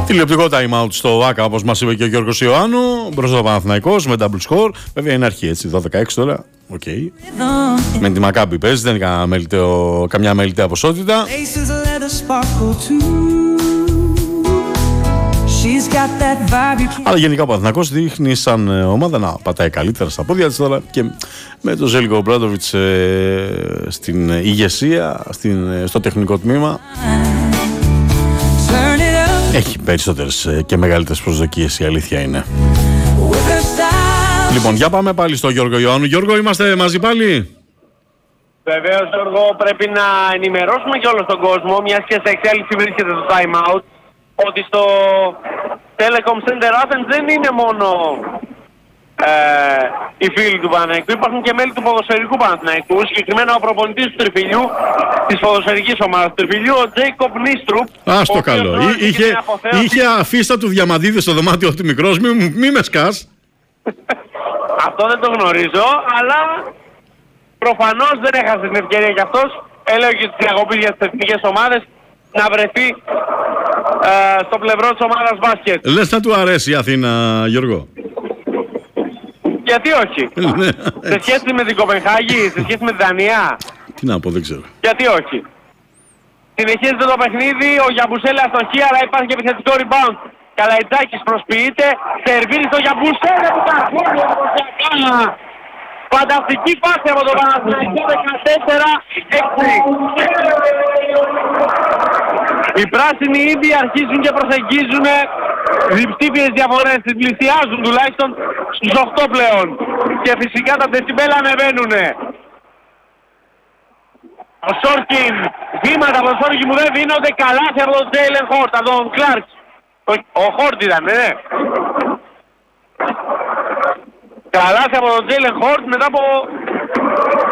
Τηλεοπτικό time out στο ΆΚΑ, όπως μας είπε και ο Γιώργος Ιωάννου. Μπροστά ο Παναθηναϊκός με double score. Βέβαια είναι αρχή, έτσι, 12-6 τώρα. Οκ. Με τη Μακάμπι παίζει, δεν είναι καμιά μελιτέα ποσότητα. Αλλά γενικά ο Παναθηναϊκός δείχνει σαν ομάδα να πατάει καλύτερα στα πόδια της τώρα και με τον Ζέλικο Ομπράντοβιτς στην ηγεσία, στο τεχνικό τμήμα. Έχει περισσότερες και μεγαλύτερες προσδοκίες, η αλήθεια είναι. Λοιπόν, για πάμε πάλι στο Γιώργο Ιωάννου. Γιώργο, είμαστε μαζί πάλι? Βεβαίως, Γιώργο, πρέπει να ενημερώσουμε και όλο τον κόσμο, μιας και σε εξέλιξη βρίσκεται το time out, ότι στο Telecom Center Athens δεν είναι μόνο οι φίλοι του Παναθηναϊκού, υπάρχουν και μέλη του ποδοσφαιρικού Παναθηναϊκού, συγκεκριμένα ο προπονητής του Τριφυλιού, της ποδοσφαιρικής ομάδας του Τριφυλιού, ο Τζέικοπ Νίστρουπ. Ας το καλό. Είχε αφίστα του Διαμαντίδη στο δωμάτιο του μικρός, μη με σκάς. Αυτό δεν το γνωρίζω, αλλά προφανώς δεν έχασε την ευκαιρία κι αυτός, έλεγε και τις διακοπές για τις εθνικές ομάδες, να βρεθεί στο πλευρό της ομάδας μπάσκετ. Λες να του αρέσει η Αθήνα, Γιώργο? Γιατί όχι? Σε σχέση με την Κοπενχάγη, σε σχέση με τη Δανία. Τι να πω, δεν ξέρω. Γιατί όχι? Συνεχίζεται το παιχνίδι, ο Γιαμπουσέλε αστοχή, αλλά υπάρχει και επιθετικό rebound. Καλαϊτζάκης προσποιείται, σερβίρει στο Γιαμπουσέλε που καρφώνει εντυπωσιακά. Φανταστική φάση από τον Παναθηναϊκό, 14-6. Οι πράσινοι ήδη αρχίζουν και προσεγγίζουν διψήφιες διαφορές, τις πλησιάζουν τουλάχιστον στους 8 πλέον. Και φυσικά τα δεσιμπέλα ανεβαίνουνε. Ο Σόρκιν, βήματα από τον Σόρκιν μου δεν δίνονται, καλάθι από τον Τζέιλεν Χόρτ, από τον Κλάρκ. Ο Χόρτ ήταν, ναι. Καλάθι από τον Τζέιλεν Χόρτ μετά από